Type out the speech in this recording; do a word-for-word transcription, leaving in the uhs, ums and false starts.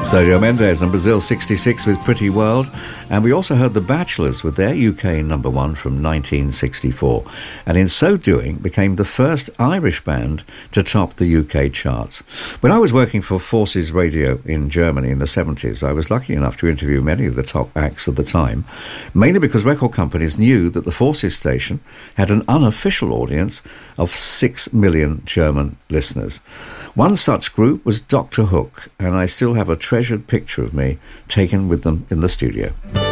Sergio Mendes and Brazil sixty-six with Pretty World, and we also heard The Bachelors with their U K number one from nineteen sixty-four, and in so doing became the first Irish band to top the U K charts. When I was working for Forces Radio in Germany in the seventies, I was lucky enough to interview many of the top acts of the time, mainly because record companies knew that the Forces station had an unofficial audience of six million German listeners. One such group was Doctor Hook, and I still have a treasured picture of me taken with them in the studio.